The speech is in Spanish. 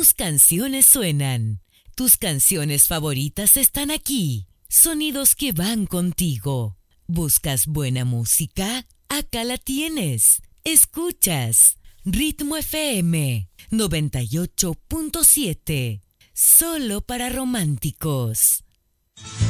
Tus canciones suenan. Tus canciones favoritas están aquí. Sonidos que van contigo. ¿Buscas buena música? Acá la tienes. Escuchas Ritmo FM 98.7. Solo para románticos.